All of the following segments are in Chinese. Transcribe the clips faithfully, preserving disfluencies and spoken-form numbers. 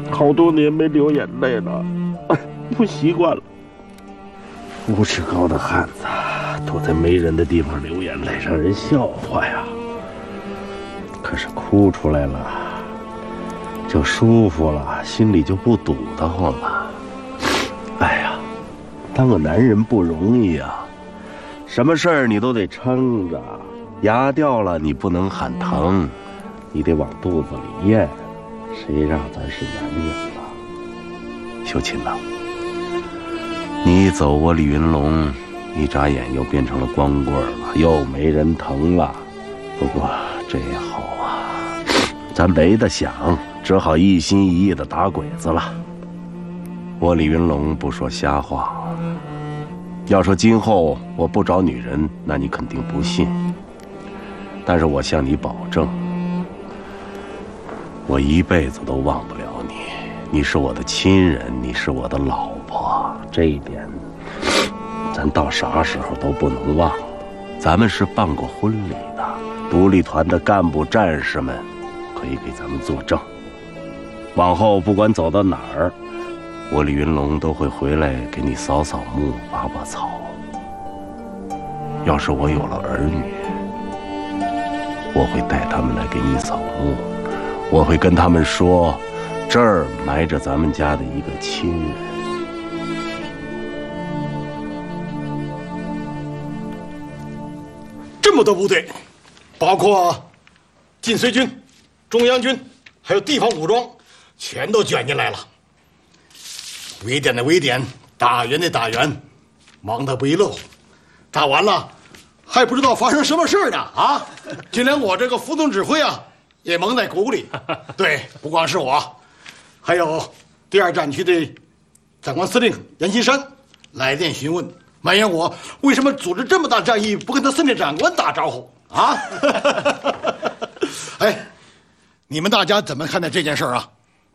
好多年没流眼泪了，不习惯了。五尺高的汉子躲在没人的地方流眼泪，让人笑话呀。可是哭出来了，就舒服了，心里就不堵得慌了。哎呀，当个男人不容易啊，什么事儿你都得撑着，牙掉了你不能喊疼，你得往肚子里咽。谁让咱是男人了？秀琴呐，你一走，我李云龙一眨眼又变成了光棍了，又没人疼了。不过这也好啊，咱没得想，只好一心一意的打鬼子了。我李云龙不说瞎话，要说今后我不找女人，那你肯定不信。但是我向你保证，我一辈子都忘不了你，你是我的亲人，你是我的老婆，这一点咱到啥时候都不能忘。咱们是办过婚礼的，独立团的干部战士们可以给咱们作证。往后不管走到哪儿，我李云龙都会回来给你扫扫墓、拔拔草。要是我有了儿女，我会带他们来给你扫墓，我会跟他们说，这儿埋着咱们家的一个亲人。 这么多部队，包括晋绥军、中央军，还有地方武装，全都卷进来了。围点的围点，打援的打援，忙得不亦乐乎。打完了，还不知道发生什么事呢啊！就连我这个副总指挥啊，也蒙在鼓里。对，不光是我，还有第二战区的长官司令阎锡山来电询问，埋怨我为什么组织这么大战役不跟他司令长官打招呼啊？哎，你们大家怎么看待这件事啊？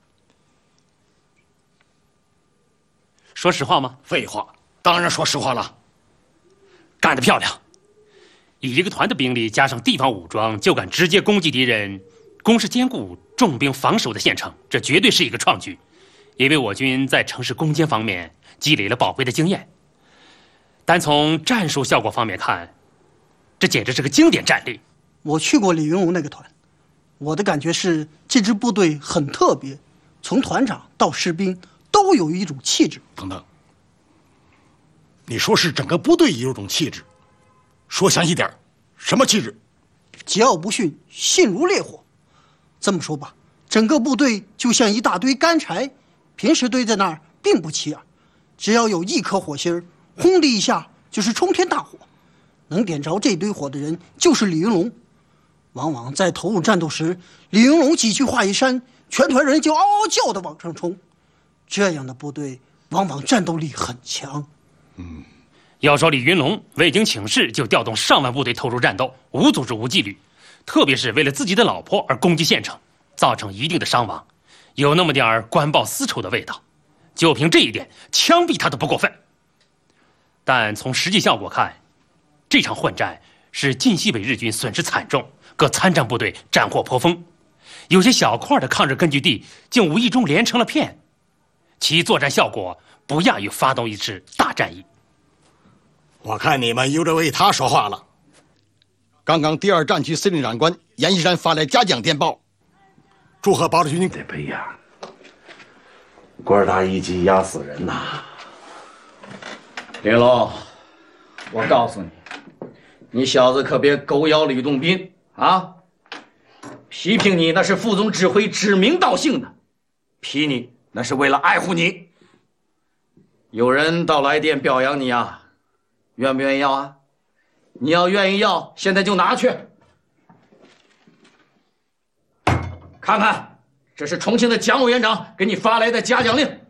说实话吗？ 废话，当然说实话了。 干得漂亮！以一个团的兵力加上地方武装，就敢直接攻击敌人，攻势坚固、重兵防守的县城，这绝对是一个创举。因为我军在城市攻坚方面积累了宝贵的经验。单从战术效果方面看，这简直是个经典战例。 我去过李云龙那个团，我的感觉是这支部队很特别，从团长到士兵都有一种气质。 等等，你说是整个部队有种气质，说详细点，什么气质？ 桀骜不驯，性如烈火。这么说吧，整个部队就像一大堆干柴，平时堆在那儿并不起眼，只要有一颗火星，轰的一下就是冲天大火。能点着这堆火的人就是李云龙。往往在投入战斗时，李云龙几句话一扇，全团人就嗷嗷叫的往上冲。这样的部队往往战斗力很强。 嗯，要说李云龙未经请示就调动上万部队投入战斗，无组织无纪律，特别是为了自己的老婆而攻击县城，造成一定的伤亡，有那么点儿官报私仇的味道。就凭这一点，枪毙他都不过分。但从实际效果看，这场混战是晋西北日军损失惨重，各参战部队战祸颇丰，有些小块的抗日根据地竟无意中连成了片，其作战效果不亚于发动一次大战役。 我看你们又在为他说话了。刚刚第二战区司令长官阎锡山发来嘉奖电报，祝贺保路军。 得背呀，官大一级压死人呐！ 李龙，我告诉你，你小子可别狗咬吕洞宾啊！批评你那是副总指挥指名道姓的，批你那是为了爱护你。有人到来电表扬你啊，愿不愿意要啊？你要愿意要，现在就拿去。看看，这是重庆的蒋委员长给你发来的嘉奖令。